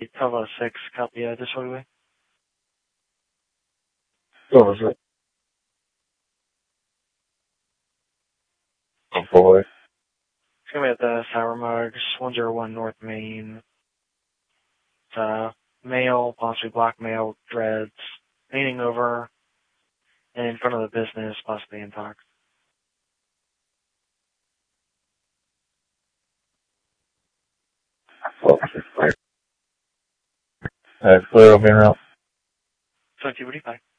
Bravo 6, copy disorderly. What was it? Oh boy. It's going to be at the Sour Mugs, 101 North Main. It's male, possibly black male, dreads, leaning over in front of the business, possibly intox. Clear over here. 2045.